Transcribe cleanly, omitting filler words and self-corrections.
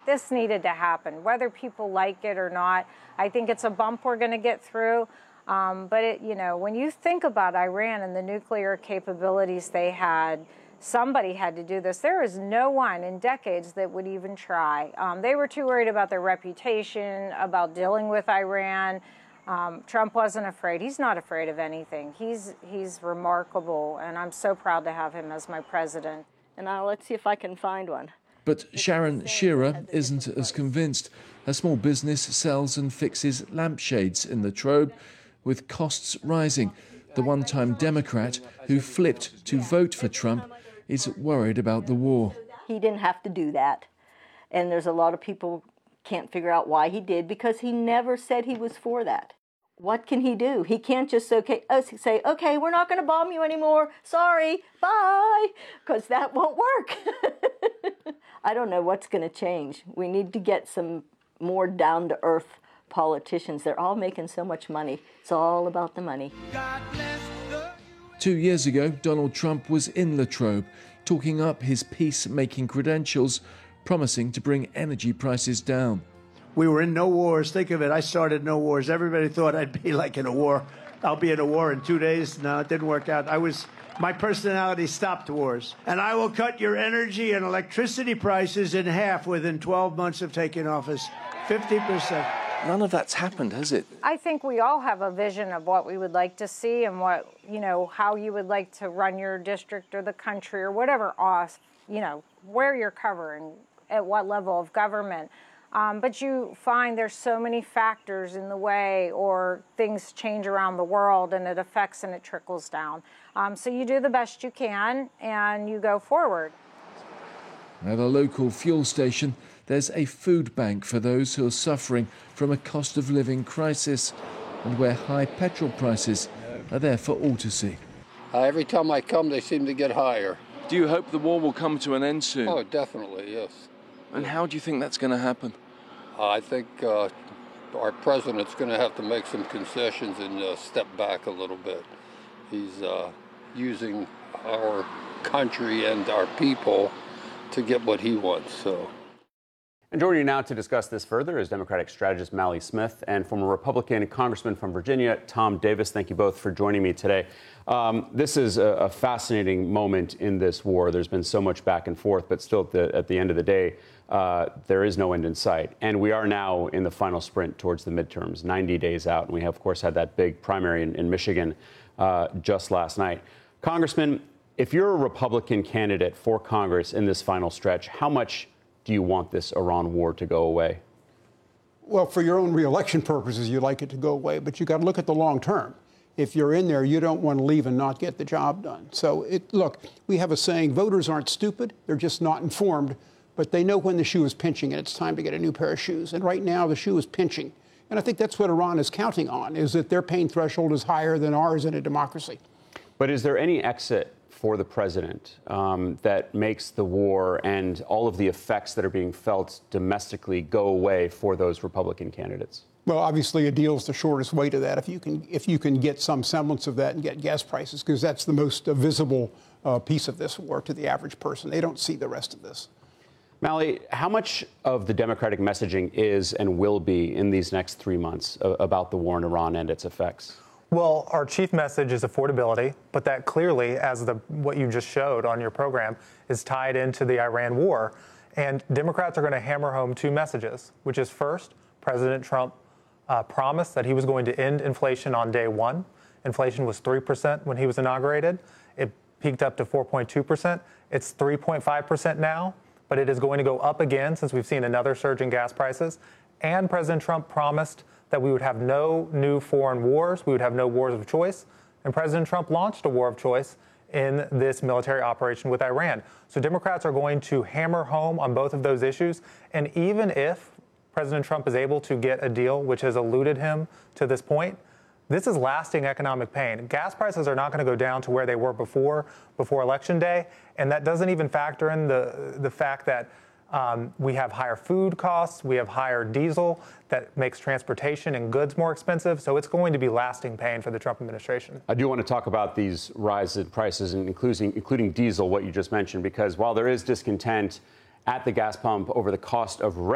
this needed to happen, whether people like it or not. I think it's a bump we're going to get through. But when you think about Iran and the nuclear capabilities they had, somebody had to do this. There is no one in decades that would even try. They were too worried about their reputation, about dealing with Iran. Trump wasn't afraid. He's not afraid of anything. He's remarkable, and I'm so proud to have him as my president. And now let's see if I can find one. But Sharon Shearer isn't as convinced. Her small business sells and fixes lampshades in Latrobe, with costs rising. The one-time Democrat who flipped to vote for Trump is worried about the war. He didn't have to do that. And there's a lot of people can't figure out why he did, because he never said he was for that. What can he do? He can't just say, okay, we're not going to bomb you anymore. Sorry, bye, because that won't work. I don't know what's going to change. We need to get some more down-to-earth politicians. They're all making so much money. It's all about the money. 2 years ago, Donald Trump was in Latrobe, talking up his peace-making credentials, promising to bring energy prices down. We were in no wars. Think of it. I started no wars. Everybody thought I'd be like in a war. I'll be in a war in 2 days. No, it didn't work out. My personality stopped wars. And I will cut your energy and electricity prices in half within 12 months of taking office. 50%. None of that's happened, has it? I think we all have a vision of what we would like to see and how you would like to run your district or the country or whatever, where you're covering, at what level of government. But you find there's so many factors in the way, or things change around the world and it affects and it trickles down. So you do the best you can and you go forward. At a local fuel station, there's a food bank for those who are suffering from a cost of living crisis, and where high petrol prices are there for all to see. Every time I come, they seem to get higher. Do you hope the war will come to an end soon? Oh, definitely, yes. And how do you think that's going to happen? I think our president's going to have to make some concessions and step back a little bit. He's using our country and our people to get what he wants. So. And joining you now to discuss this further is Democratic strategist Mally Smith and former Republican Congressman from Virginia, Tom Davis. Thank you both for joining me today. This is a fascinating moment in this war. There's been so much back and forth, but still at the end of the day, there is no end in sight. And we are now in the final sprint towards the midterms, 90 days out. And we have, of course, had that big primary in Michigan just last night. Congressman, if you're a Republican candidate for Congress in this final stretch, how much do you want this Iran war to go away? Well, for your own reelection purposes, you'd like it to go away, but you got to look at the long term. If you're in there, you don't want to leave and not get the job done. So, look, we have a saying, voters aren't stupid, they're just not informed, but they know when the shoe is pinching and it's time to get a new pair of shoes. And right now, the shoe is pinching. And I think that's what Iran is counting on, is that their pain threshold is higher than ours in a democracy. But is there any exit for the president that makes the war and all of the effects that are being felt domestically go away for those Republican candidates? Well, obviously, a deal is the shortest way to that. If you can get some semblance of that and get gas prices, because that's the most visible piece of this war to the average person. They don't see the rest of this. Mally, how much of the Democratic messaging is and will be in these next 3 months about the war in Iran and its effects? Well, our chief message is affordability, but that clearly, as what you just showed on your program, is tied into the Iran war. And Democrats are going to hammer home two messages, which is first, President Trump promised that he was going to end inflation on day one. Inflation was 3% when he was inaugurated. It peaked up to 4.2%. It's 3.5% now, but it is going to go up again since we've seen another surge in gas prices. And President Trump promised that we would have no new foreign wars, we would have no wars of choice, and President Trump launched a war of choice in this military operation with Iran. So Democrats are going to hammer home on both of those issues, and even if President Trump is able to get a deal which has eluded him to this point, this is lasting economic pain. Gas prices are not going to go down to where they were before Election Day, and that doesn't even factor in the fact that we have higher food costs, we have higher diesel that makes transportation and goods more expensive. So it's going to be lasting pain for the Trump administration. I do want to talk about these rise in prices, and including diesel, what you just mentioned, because while there is discontent at the gas pump over the cost of